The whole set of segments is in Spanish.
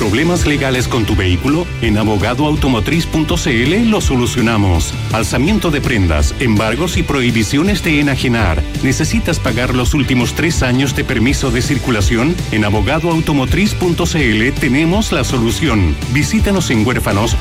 ¿Problemas legales con tu vehículo? En abogadoautomotriz.cl lo solucionamos. Alzamiento de prendas, embargos y prohibiciones de enajenar. ¿Necesitas pagar los últimos 3 años de permiso de circulación? En abogadoautomotriz.cl tenemos la solución. Visítanos en Huérfanos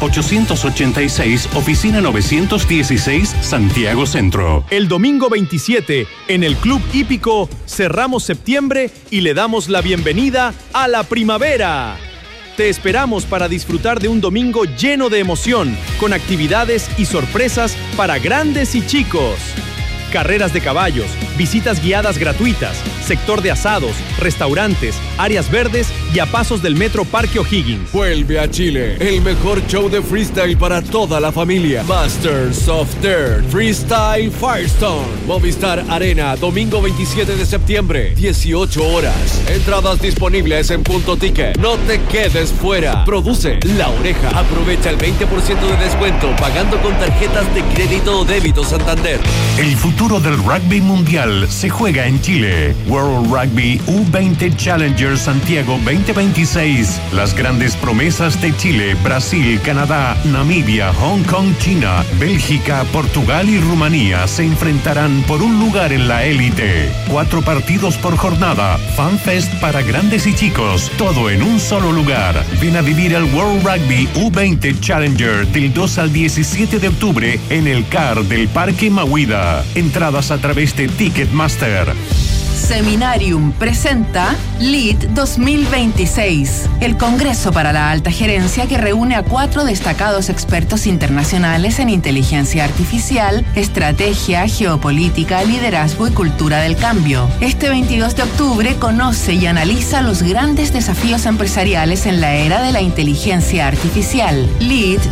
886, oficina 916, Santiago Centro. El domingo 27, en el Club Hípico, cerramos septiembre y le damos la bienvenida a la primavera. Te esperamos para disfrutar de un domingo lleno de emoción, con actividades y sorpresas para grandes y chicos. Carreras de caballos, visitas guiadas gratuitas, sector de asados, restaurantes, áreas verdes y a pasos del Metro Parque O'Higgins. Vuelve a Chile, el mejor show de freestyle para toda la familia. Masters of Dirt Freestyle Firestone. Movistar Arena, domingo 27 de septiembre, 18 horas. Entradas disponibles en Punto Ticket. No te quedes fuera. Produce La Oreja. Aprovecha el 20% de descuento pagando con tarjetas de crédito o débito Santander. El futuro del rugby mundial se juega en Chile. World Rugby U20 Challenger Santiago 2026. Las grandes promesas de Chile, Brasil, Canadá, Namibia, Hong Kong, China, Bélgica, Portugal y Rumanía se enfrentarán por un lugar en la élite. 4 partidos por jornada. FanFest para grandes y chicos. Todo en un solo lugar. Ven a vivir el World Rugby U20 Challenger del 2 al 17 de octubre en el CAR del Parque Mahuida. Entradas a través de Ticketmaster. Seminarium presenta LEAD 2026, el Congreso para la Alta Gerencia que reúne a 4 destacados expertos internacionales en inteligencia artificial, estrategia, geopolítica, liderazgo y cultura del cambio. Este 22 de octubre conoce y analiza los grandes desafíos empresariales en la era de la inteligencia artificial. LEAD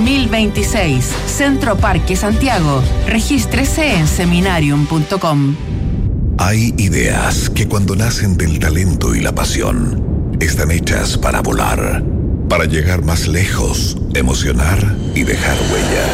2026, Centro Parque Santiago. Regístrese en seminarium.com. Hay ideas que cuando nacen del talento y la pasión, están hechas para volar, para llegar más lejos, emocionar y dejar huella.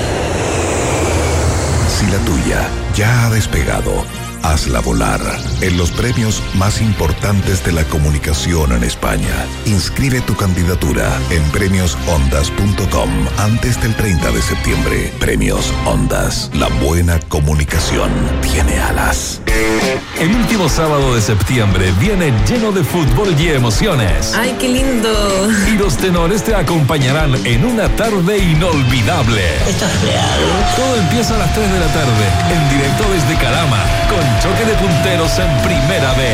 Si la tuya ya ha despegado, hazla volar en los premios más importantes de la comunicación en España. Inscribe tu candidatura en premiosondas.com antes del 30 de septiembre. Premios Ondas. La buena comunicación tiene alas. El último sábado de septiembre viene lleno de fútbol y emociones. ¡Ay, qué lindo! Y los tenores te acompañarán en una tarde inolvidable. ¿Esto es real? Todo empieza a las 3 de la tarde, en directo desde Calama, con choque de punteros en Primera B.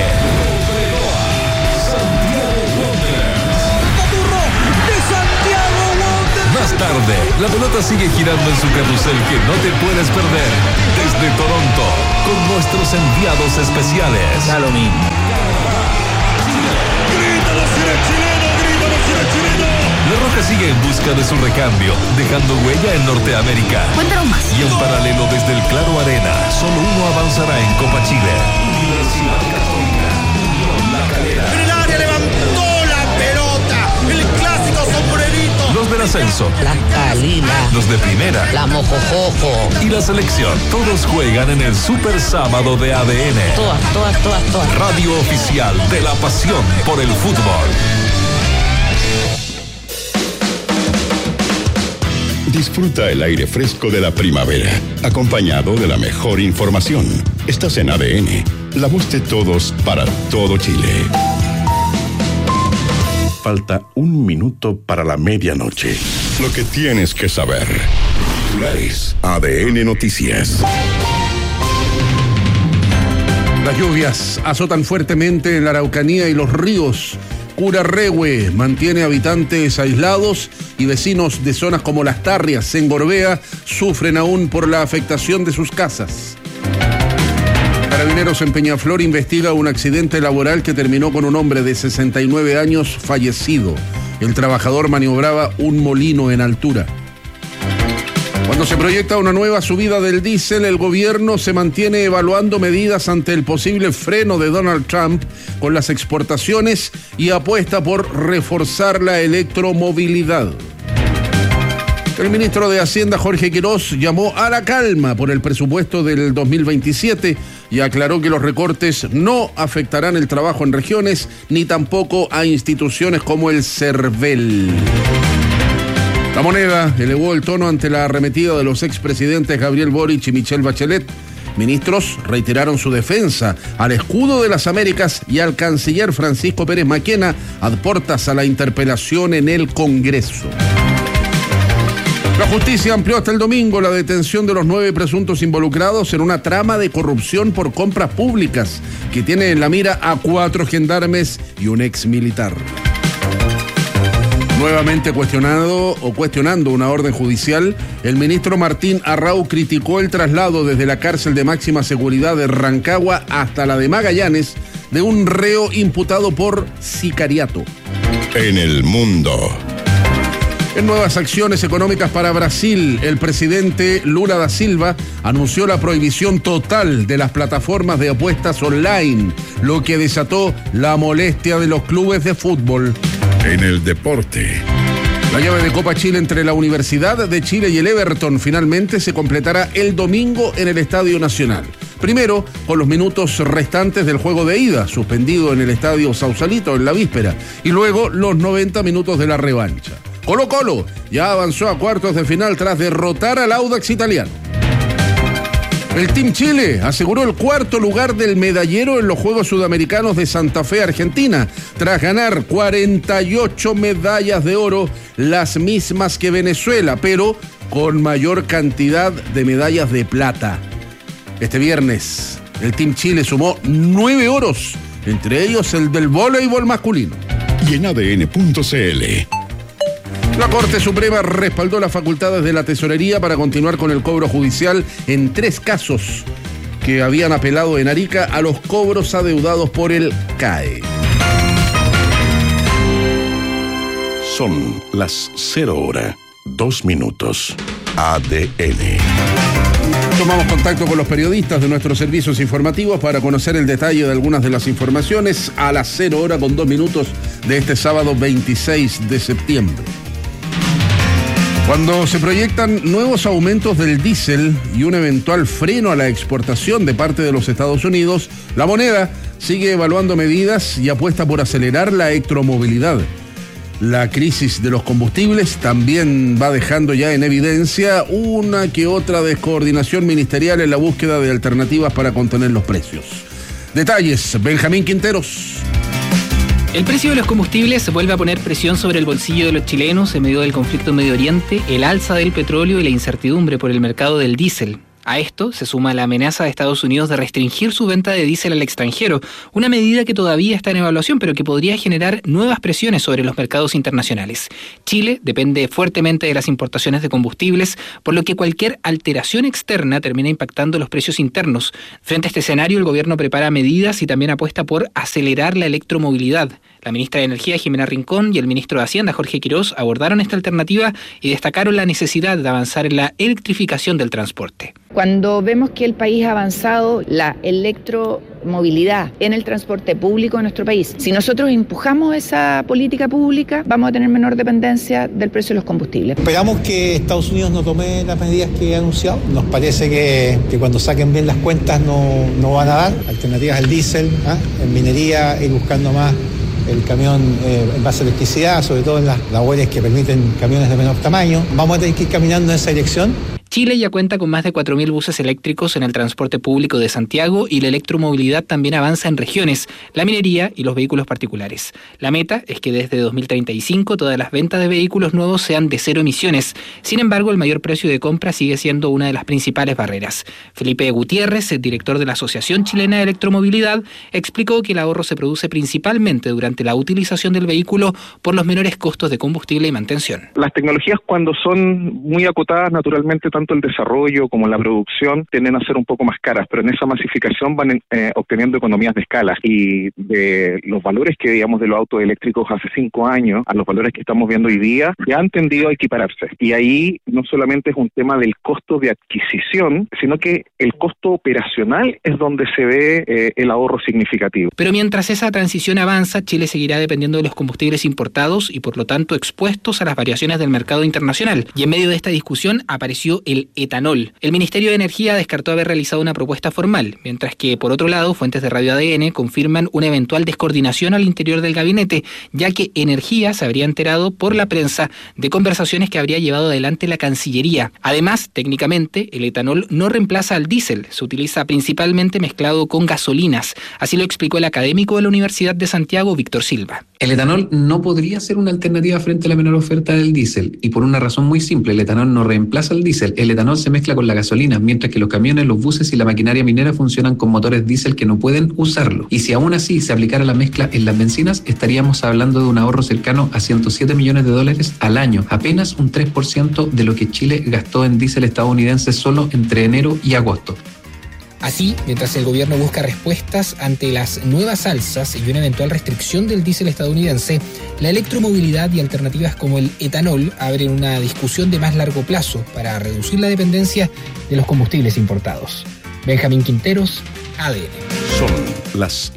Más tarde, la pelota sigue girando en su carrusel que no te puedes perder. Desde Toronto, con nuestros enviados especiales. Ya lo mismo. ¡Grítalo si eres chileno! ¡Grítalo si eres chileno! La Roja sigue en busca de su recambio, dejando huella en Norteamérica. Cuéntanos más. Y en paralelo desde el Claro Arena, solo uno avanzará en Copa Chile. Universidad Católica, Unión La Calera. En el área levantó la pelota. El clásico sombrerito. Los del ascenso. La Calila. Los de primera. La Mojojojo. Y la selección. Todos juegan en el Super Sábado de ADN. Todas. Radio oficial de la pasión por el fútbol. Disfruta el aire fresco de la primavera, acompañado de la mejor información. Estás en ADN, la voz de todos para todo Chile. Falta 1 minuto para la medianoche. Lo que tienes que saber. Titulares. ADN Noticias. Las lluvias azotan fuertemente en la Araucanía y los ríos. Curarrehue mantiene habitantes aislados y vecinos de zonas como Las Tarrias, en Gorbea, sufren aún por la afectación de sus casas. Carabineros en Peñaflor investiga un accidente laboral que terminó con un hombre de 69 años fallecido. El trabajador maniobraba un molino en altura. Cuando se proyecta una nueva subida del diésel, el gobierno se mantiene evaluando medidas ante el posible freno de Donald Trump con las exportaciones y apuesta por reforzar la electromovilidad. El ministro de Hacienda, Jorge Quirós, llamó a la calma por el presupuesto del 2027 y aclaró que los recortes no afectarán el trabajo en regiones ni tampoco a instituciones como el CERVEL. La Moneda elevó el tono ante la arremetida de los expresidentes Gabriel Boric y Michelle Bachelet. Ministros reiteraron su defensa al escudo de las Américas y al canciller Francisco Pérez Maquena a portas a la interpelación en el Congreso. La justicia amplió hasta el domingo la detención de los 9 presuntos involucrados en una trama de corrupción por compras públicas que tiene en la mira a 4 gendarmes y un ex militar. Nuevamente cuestionando una orden judicial, el ministro Martín Arrau criticó el traslado desde la cárcel de máxima seguridad de Rancagua hasta la de Magallanes de un reo imputado por sicariato. En el mundo. En nuevas acciones económicas para Brasil, el presidente Lula da Silva anunció la prohibición total de las plataformas de apuestas online, lo que desató la molestia de los clubes de fútbol. En el deporte. La llave de Copa Chile entre la Universidad de Chile y el Everton finalmente se completará el domingo en el Estadio Nacional. Primero, con los minutos restantes del juego de ida, suspendido en el Estadio Sausalito en la víspera, y luego los 90 minutos de la revancha. Colo-Colo ya avanzó a cuartos de final tras derrotar al Audax italiano. El Team Chile aseguró el 4º lugar del medallero en los Juegos Sudamericanos de Santa Fe, Argentina, tras ganar 48 medallas de oro, las mismas que Venezuela, pero con mayor cantidad de medallas de plata. Este viernes, el Team Chile sumó 9 oros, entre ellos el del voleibol masculino. Y en ADN.cl. La Corte Suprema respaldó las facultades de la Tesorería para continuar con el cobro judicial en 3 casos que habían apelado en Arica a los cobros adeudados por el CAE. Son las 0:02. ADN. Tomamos contacto con los periodistas de nuestros servicios informativos para conocer el detalle de algunas de las informaciones a las 0:02 de este sábado 26 de septiembre. Cuando se proyectan nuevos aumentos del diésel y un eventual freno a la exportación de parte de los Estados Unidos, La Moneda sigue evaluando medidas y apuesta por acelerar la electromovilidad. La crisis de los combustibles también va dejando ya en evidencia una que otra descoordinación ministerial en la búsqueda de alternativas para contener los precios. Detalles, Benjamín Quinteros. El precio de los combustibles vuelve a poner presión sobre el bolsillo de los chilenos en medio del conflicto en Medio Oriente, el alza del petróleo y la incertidumbre por el mercado del diésel. A esto se suma la amenaza de Estados Unidos de restringir su venta de diésel al extranjero, una medida que todavía está en evaluación, pero que podría generar nuevas presiones sobre los mercados internacionales. Chile depende fuertemente de las importaciones de combustibles, por lo que cualquier alteración externa termina impactando los precios internos. Frente a este escenario, el gobierno prepara medidas y también apuesta por acelerar la electromovilidad. La ministra de Energía, Jimena Rincón, y el ministro de Hacienda, Jorge Quirós, abordaron esta alternativa y destacaron la necesidad de avanzar en la electrificación del transporte. Cuando vemos que el país ha avanzado la electromovilidad en el transporte público de nuestro país, si nosotros empujamos esa política pública, vamos a tener menor dependencia del precio de los combustibles. Esperamos que Estados Unidos no tome las medidas que ha anunciado. Nos parece que cuando saquen bien las cuentas no van a dar alternativas al diésel, en minería, ir buscando más el camión en base a electricidad, sobre todo en las labores que permiten camiones de menor tamaño. Vamos a tener que ir caminando en esa dirección. Chile ya cuenta con más de 4.000 buses eléctricos en el transporte público de Santiago y la electromovilidad también avanza en regiones, la minería y los vehículos particulares. La meta es que desde 2035 todas las ventas de vehículos nuevos sean de 0 emisiones. Sin embargo, el mayor precio de compra sigue siendo una de las principales barreras. Felipe Gutiérrez, el director de la Asociación Chilena de Electromovilidad, explicó que el ahorro se produce principalmente durante la utilización del vehículo por los menores costos de combustible y mantención. Las tecnologías, cuando son muy acotadas, naturalmente tanto el desarrollo como la producción tienden a ser un poco más caras, pero en esa masificación van obteniendo economías de escala, y de los valores que veíamos de los autos eléctricos hace 5 años a los valores que estamos viendo hoy día ya han tendido a equipararse, y ahí no solamente es un tema del costo de adquisición, sino que el costo operacional es donde se ve el ahorro significativo. Pero mientras esa transición avanza, Chile seguirá dependiendo de los combustibles importados y por lo tanto expuestos a las variaciones del mercado internacional. Y en medio de esta discusión apareció el etanol. El Ministerio de Energía descartó haber realizado una propuesta formal, mientras que por otro lado, fuentes de Radio ADN confirman una eventual descoordinación al interior del gabinete, ya que Energía se habría enterado por la prensa de conversaciones que habría llevado adelante la Cancillería. Además, técnicamente, el etanol no reemplaza al diésel, se utiliza principalmente mezclado con gasolinas. Así lo explicó el académico de la Universidad de Santiago, Víctor Silva. El etanol no podría ser una alternativa frente a la menor oferta del diésel, y por una razón muy simple: el etanol no reemplaza al diésel, el etanol se mezcla con la gasolina, mientras que los camiones, los buses y la maquinaria minera funcionan con motores diésel que no pueden usarlo. Y si aún así se aplicara la mezcla en las bencinas, estaríamos hablando de un ahorro cercano a $107 millones al año, apenas un 3% de lo que Chile gastó en diésel estadounidense solo entre enero y agosto. Así, mientras el gobierno busca respuestas ante las nuevas alzas y una eventual restricción del diésel estadounidense, la electromovilidad y alternativas como el etanol abren una discusión de más largo plazo para reducir la dependencia de los combustibles importados. Benjamín Quinteros, ADN. Son las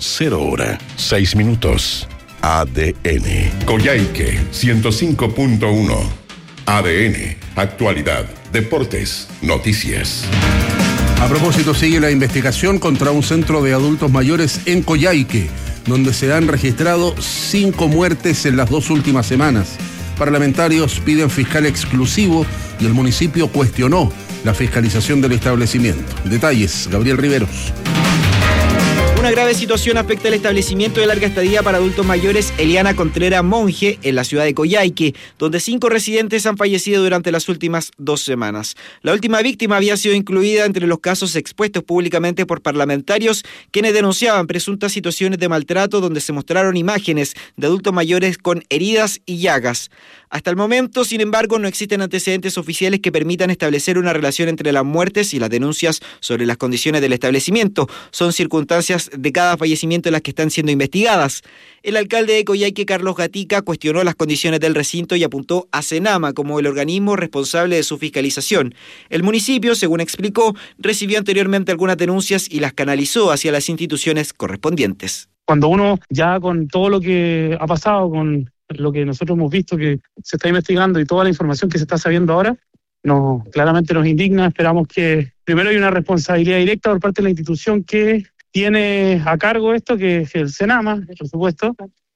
0:06. ADN. Coyhaique 105.1. ADN. Actualidad. Deportes. Noticias. A propósito, sigue la investigación contra un centro de adultos mayores en Coyhaique, donde se han registrado 5 muertes en las 2 últimas semanas. Parlamentarios piden fiscal exclusivo y el municipio cuestionó la fiscalización del establecimiento. Detalles, Gabriel Riveros. Una grave situación afecta el establecimiento de larga estadía para adultos mayores Eliana Contreras Monje en la ciudad de Coyhaique, donde 5 residentes han fallecido durante las últimas 2 semanas. La última víctima había sido incluida entre los casos expuestos públicamente por parlamentarios, quienes denunciaban presuntas situaciones de maltrato donde se mostraron imágenes de adultos mayores con heridas y llagas. Hasta el momento, sin embargo, no existen antecedentes oficiales que permitan establecer una relación entre las muertes y las denuncias sobre las condiciones del establecimiento. Son circunstancias de cada fallecimiento las que están siendo investigadas. El alcalde de Coyhaique, Carlos Gatica, cuestionó las condiciones del recinto y apuntó a Senama como el organismo responsable de su fiscalización. El municipio, según explicó, recibió anteriormente algunas denuncias y las canalizó hacia las instituciones correspondientes. Cuando uno ya con todo lo que ha pasado, con lo que nosotros hemos visto que se está investigando y toda la información que se está sabiendo ahora, claramente nos indigna. Esperamos que primero hay una responsabilidad directa por parte de la institución que tiene a cargo esto, que es el Senama, por supuesto,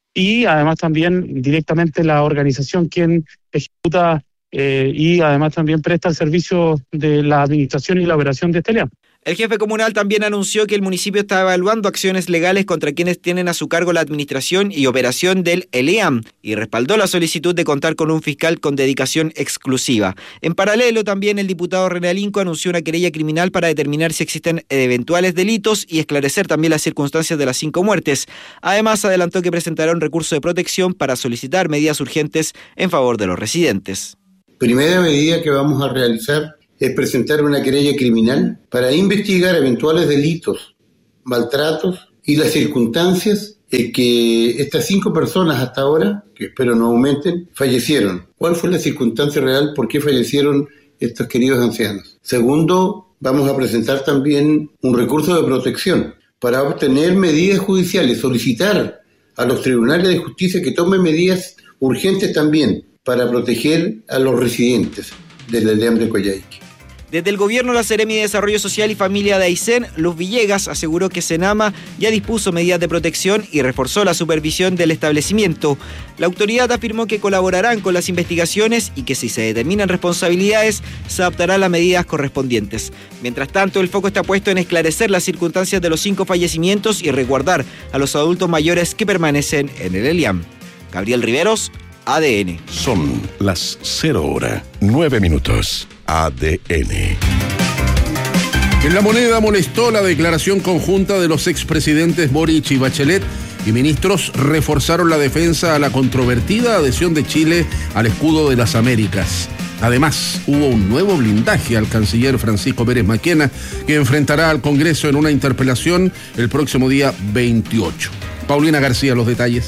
y además también directamente la organización quien ejecuta y además también presta el servicio de la administración y la operación de este LEAM. El jefe comunal también anunció que el municipio está evaluando acciones legales contra quienes tienen a su cargo la administración y operación del ELEAM y respaldó la solicitud de contar con un fiscal con dedicación exclusiva. En paralelo, también el diputado René Alinco anunció una querella criminal para determinar si existen eventuales delitos y esclarecer también las circunstancias de las 5 muertes. Además, adelantó que presentará un recurso de protección para solicitar medidas urgentes en favor de los residentes. Primera medida que vamos a realizar es presentar una querella criminal para investigar eventuales delitos, maltratos y las circunstancias en que estas 5 personas hasta ahora, que espero no aumenten, fallecieron. ¿Cuál fue la circunstancia real? ¿Por qué fallecieron estos queridos ancianos? Segundo, vamos a presentar también un recurso de protección para obtener medidas judiciales, solicitar a los tribunales de justicia que tomen medidas urgentes también para proteger a los residentes del ELEAM de Coyhaique. Desde el gobierno, la Seremi de Desarrollo Social y Familia de Aysén, Luz Villegas, aseguró que Senama ya dispuso medidas de protección y reforzó la supervisión del establecimiento. La autoridad afirmó que colaborarán con las investigaciones y que si se determinan responsabilidades, se adoptarán las medidas correspondientes. Mientras tanto, el foco está puesto en esclarecer las circunstancias de los 5 fallecimientos y resguardar a los adultos mayores que permanecen en el ELEAM. Gabriel Riveros, ADN. Son las 0:09. ADN. En La Moneda molestó la declaración conjunta de los expresidentes Boric y Bachelet, y ministros reforzaron la defensa a la controvertida adhesión de Chile al escudo de las Américas. Además, hubo un nuevo blindaje al canciller Francisco Pérez Maquena, que enfrentará al Congreso en una interpelación el próximo día 28. Paulina García, los detalles.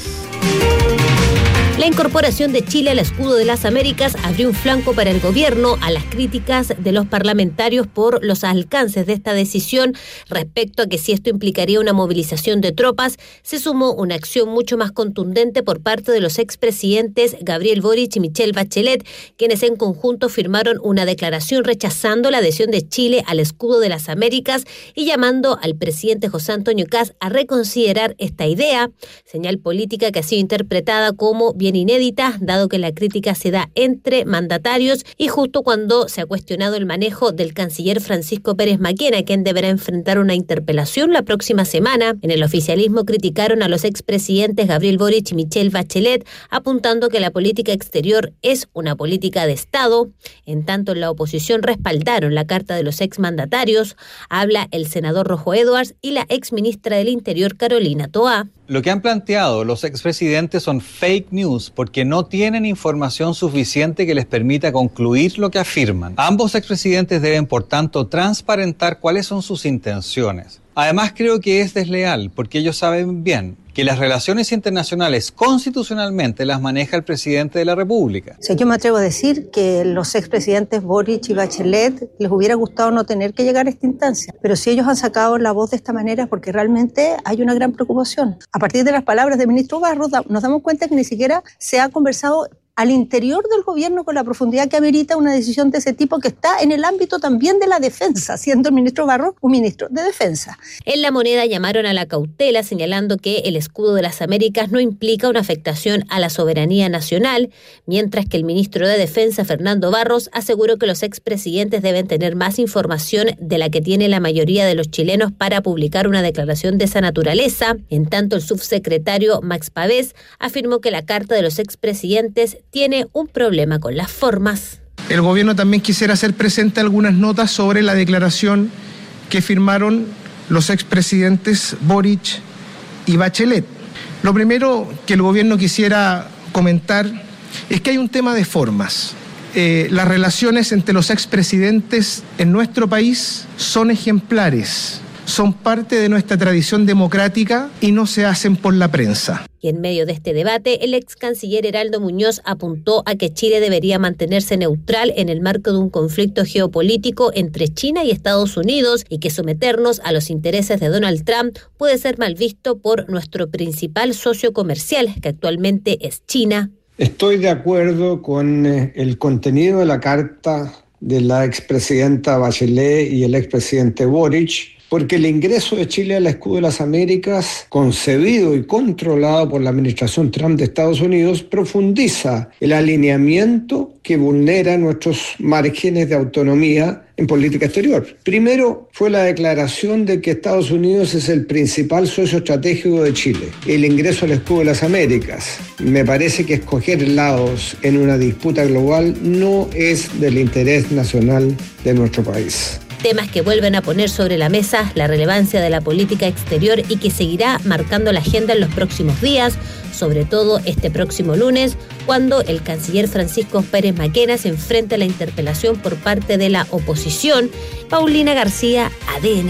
La incorporación de Chile al escudo de las Américas abrió un flanco para el gobierno a las críticas de los parlamentarios por los alcances de esta decisión. Respecto a que si esto implicaría una movilización de tropas, se sumó una acción mucho más contundente por parte de los expresidentes Gabriel Boric y Michelle Bachelet, quienes en conjunto firmaron una declaración rechazando la adhesión de Chile al escudo de las Américas y llamando al presidente José Antonio Kast a reconsiderar esta idea, señal política que ha sido interpretada como bien inédita, dado que la crítica se da entre mandatarios y justo cuando se ha cuestionado el manejo del canciller Francisco Pérez Maquena, quien deberá enfrentar una interpelación la próxima semana. En el oficialismo criticaron a los expresidentes Gabriel Boric y Michelle Bachelet, apuntando que la política exterior es una política de Estado. En tanto, en la oposición respaldaron la carta de los exmandatarios. Habla el senador Rojo Edwards y la exministra del Interior Carolina Toá. Lo que han planteado los expresidentes son fake news porque no tienen información suficiente que les permita concluir lo que afirman. Ambos expresidentes deben, por tanto, transparentar cuáles son sus intenciones. Además, creo que es desleal porque ellos saben bien que las relaciones internacionales constitucionalmente las maneja el presidente de la República. O sea, yo me atrevo a decir que los expresidentes Boric y Bachelet les hubiera gustado no tener que llegar a esta instancia, pero si ellos han sacado la voz de esta manera es porque realmente hay una gran preocupación. A partir de las palabras del ministro Barros nos damos cuenta que ni siquiera se ha conversado al interior del gobierno con la profundidad que amerita una decisión de ese tipo que está en el ámbito también de la defensa, siendo el ministro Barros un ministro de defensa. En La Moneda llamaron a la cautela, señalando que el escudo de las Américas no implica una afectación a la soberanía nacional, mientras que el ministro de Defensa, Fernando Barros, aseguró que los expresidentes deben tener más información de la que tiene la mayoría de los chilenos para publicar una declaración de esa naturaleza. En tanto, el subsecretario Max Pavés afirmó que la carta de los expresidentes tiene un problema con las formas. El gobierno también quisiera hacer presente algunas notas sobre la declaración que firmaron los expresidentes Boric y Bachelet. Lo primero que el gobierno quisiera comentar es que hay un tema de formas. Las relaciones entre los expresidentes en nuestro país son ejemplares, son parte de nuestra tradición democrática y no se hacen por la prensa. Y en medio de este debate, el ex canciller Heraldo Muñoz apuntó a que Chile debería mantenerse neutral en el marco de un conflicto geopolítico entre China y Estados Unidos y que someternos a los intereses de Donald Trump puede ser mal visto por nuestro principal socio comercial, que actualmente es China. Estoy de acuerdo con el contenido de la carta de la expresidenta Bachelet y el expresidente Boric, porque el ingreso de Chile al escudo de las Américas, concebido y controlado por la administración Trump de Estados Unidos, profundiza el alineamiento que vulnera nuestros márgenes de autonomía en política exterior. Primero fue la declaración de que Estados Unidos es el principal socio estratégico de Chile. El ingreso al escudo de las Américas. Me parece que escoger lados en una disputa global no es del interés nacional de nuestro país. Temas que vuelven a poner sobre la mesa la relevancia de la política exterior y que seguirá marcando la agenda en los próximos días, sobre todo este próximo lunes, cuando el canciller Francisco Pérez Maquena se enfrenta a la interpelación por parte de la oposición. Paulina García, ADN.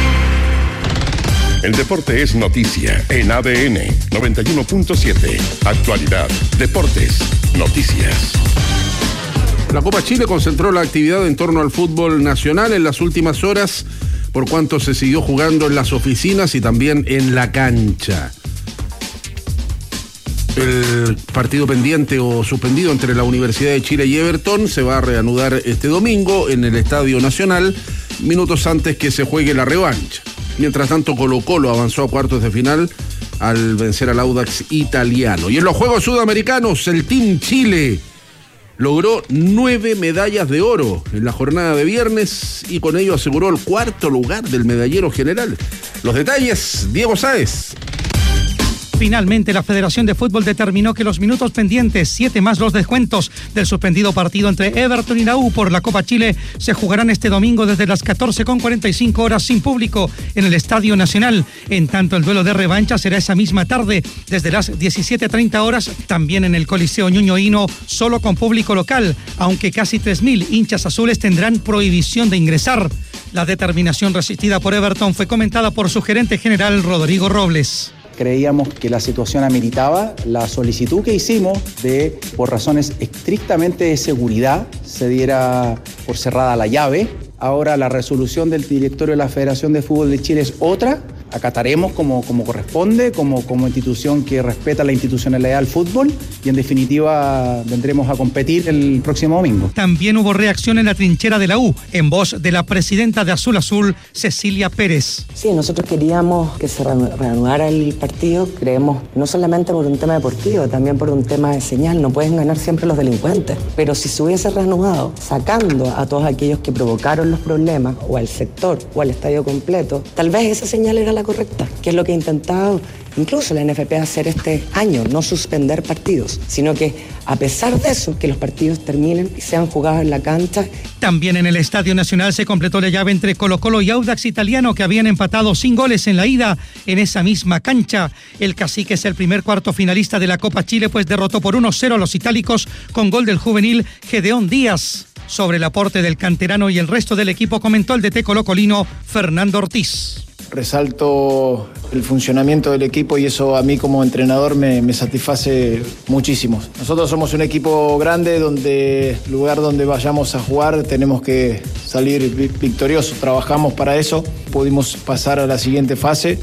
El deporte es noticia en ADN 91.7. Actualidad, deportes, noticias. La Copa Chile concentró la actividad en torno al fútbol nacional en las últimas horas, por cuanto se siguió jugando en las oficinas y también en la cancha. El partido pendiente o suspendido entre la Universidad de Chile y Everton se va a reanudar este domingo en el Estadio Nacional, minutos antes que se juegue la revancha. Mientras tanto, Colo-Colo avanzó a cuartos de final al vencer al Audax italiano. Y en los Juegos Sudamericanos, el Team Chile logró 9 medallas de oro en la jornada de viernes y con ello aseguró el cuarto lugar del medallero general. Los detalles, Diego Sáez. Finalmente, la Federación de Fútbol determinó que los minutos pendientes, 7 más los descuentos del suspendido partido entre Everton y la U por la Copa Chile, se jugarán este domingo desde las 14:45 horas sin público en el Estadio Nacional. En tanto, el duelo de revancha será esa misma tarde, desde las 17:30 horas, también en el Coliseo Ñuñoino, solo con público local, aunque casi 3.000 hinchas azules tendrán prohibición de ingresar. La determinación resistida por Everton fue comentada por su gerente general, Rodrigo Robles. Creíamos que la situación ameritaba la solicitud que hicimos de, por razones estrictamente de seguridad, se diera por cerrada la llave. Ahora la resolución del directorio de la Federación de Fútbol de Chile es otra. Acataremos como corresponde, como institución que respeta la institucionalidad del fútbol, y en definitiva vendremos a competir el próximo domingo. También hubo reacción en la trinchera de la U, en voz de la presidenta de Azul Azul, Cecilia Pérez. Sí, nosotros queríamos que se reanudara el partido. Creemos no solamente por un tema deportivo, también por un tema de señal. No pueden ganar siempre los delincuentes, pero si se hubiese reanudado sacando a todos aquellos que provocaron los problemas, o al sector o al estadio completo, tal vez esa señal era la correcta, que es lo que ha intentado incluso la NFP hacer este año, no suspender partidos, sino que a pesar de eso, que los partidos terminen y sean jugados en la cancha. También en el Estadio Nacional se completó la llave entre Colo-Colo y Audax Italiano, que habían empatado sin goles en la ida en esa misma cancha. El Cacique es el primer cuarto finalista de la Copa Chile, pues derrotó por 1-0 a los itálicos con gol del juvenil Gedeón Díaz. Sobre el aporte del canterano y el resto del equipo comentó el DT colocolino Fernando Ortiz. Resalto el funcionamiento del equipo y eso a mí como entrenador me satisface muchísimo. Nosotros somos un equipo grande donde el lugar donde vayamos a jugar tenemos que salir victoriosos. Trabajamos para eso, pudimos pasar a la siguiente fase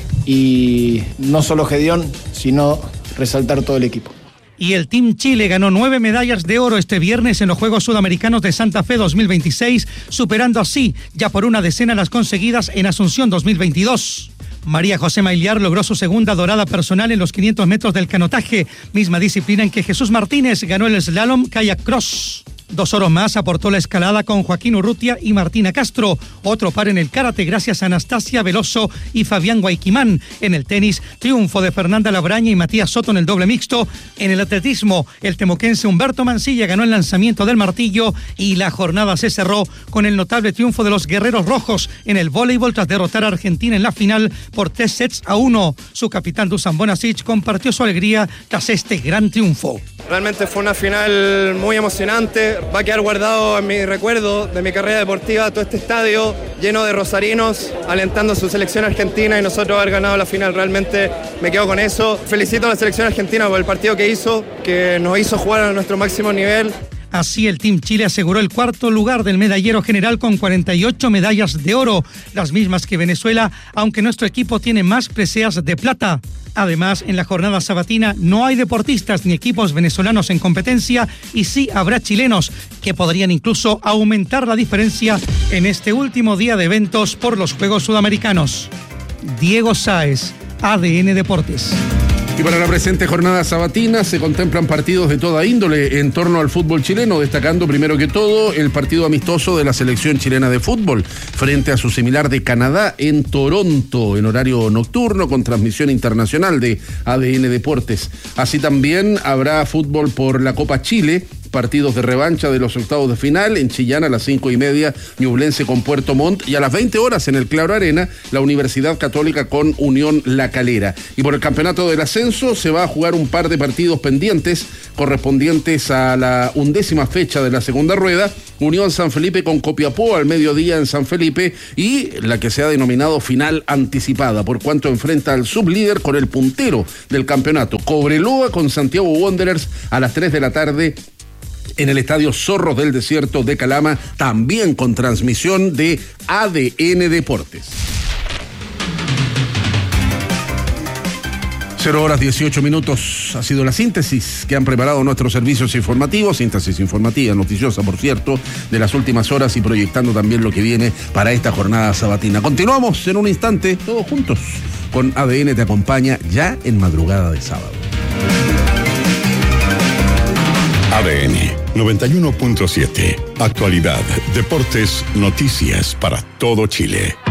y no solo Gedeón, sino resaltar todo el equipo. Y el Team Chile ganó 9 medallas de oro este viernes en los Juegos Sudamericanos de Santa Fe 2026, superando así ya por una decena las conseguidas en Asunción 2022. María José Mailiar logró su segunda dorada personal en los 500 metros del canotaje, misma disciplina en que Jesús Martínez ganó el slalom kayak cross. 2 oros más aportó la escalada con Joaquín Urrutia y Martina Castro. Otro par en el karate gracias a Anastasia Veloso y Fabián Guayquimán. En el tenis, triunfo de Fernanda Labraña y Matías Soto en el doble mixto. En el atletismo, el temoquense Humberto Mancilla ganó el lanzamiento del martillo y la jornada se cerró con el notable triunfo de los Guerreros Rojos en el voleibol tras derrotar a Argentina en la final por 3-1. Su capitán Dusan Bonasic compartió su alegría tras este gran triunfo. Realmente fue una final muy emocionante. Va a quedar guardado en mi recuerdo de mi carrera deportiva todo este estadio lleno de rosarinos alentando a su selección argentina y nosotros haber ganado la final. Realmente me quedo con eso. Felicito a la selección argentina por el partido que hizo, que nos hizo jugar a nuestro máximo nivel. Así el Team Chile aseguró el cuarto lugar del medallero general con 48 medallas de oro, las mismas que Venezuela, aunque nuestro equipo tiene más preseas de plata. Además, en la jornada sabatina no hay deportistas ni equipos venezolanos en competencia y sí habrá chilenos que podrían incluso aumentar la diferencia en este último día de eventos por los Juegos Sudamericanos. Diego Sáez, ADN Deportes. Y para la presente jornada sabatina se contemplan partidos de toda índole en torno al fútbol chileno, destacando primero que todo el partido amistoso de la selección chilena de fútbol frente a su similar de Canadá en Toronto, en horario nocturno con transmisión internacional de ADN Deportes. Así también habrá fútbol por la Copa Chile, partidos de revancha de los octavos de final en Chillán a las 5:30, Ñublense con Puerto Montt, y a las 20 horas en el Claro Arena, la Universidad Católica con Unión La Calera. Y por el campeonato del ascenso se va a jugar un par de partidos pendientes correspondientes a la 11ª fecha de la segunda rueda, Unión San Felipe con Copiapó al mediodía en San Felipe, y la que se ha denominado final anticipada, por cuanto enfrenta al sublíder con el puntero del campeonato, Cobreloa con Santiago Wanderers a las 3 de la tarde en el Estadio Zorros del Desierto de Calama, también con transmisión de ADN Deportes. 0:18 ha sido la síntesis que han preparado nuestros servicios informativos, síntesis informativa, noticiosa por cierto, de las últimas horas y proyectando también lo que viene para esta jornada sabatina. Continuamos en un instante, todos juntos, con ADN te acompaña ya en madrugada de sábado. ADN 91.7. Actualidad, deportes, noticias para todo Chile.